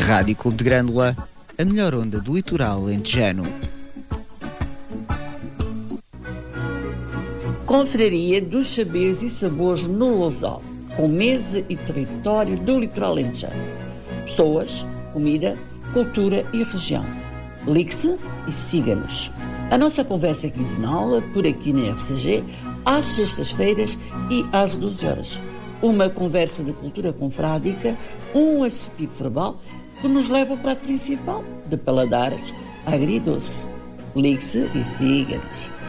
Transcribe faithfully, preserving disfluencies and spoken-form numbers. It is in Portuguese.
Rádio Clube de Grândola, a melhor onda do litoral alentejano. Confraria dos Saberes e Sabores no Lousal, com mesa e território do litoral alentejano. Pessoas, comida, cultura e região. Ligue-se e siga-nos. A nossa conversa é quinzenal, por aqui na R C G, às sextas-feiras e às doze horas. Uma conversa de cultura confrádica, um acepip verbal que nos leva ao prato principal, de paladares agridoce. Ligue-se e siga-nos.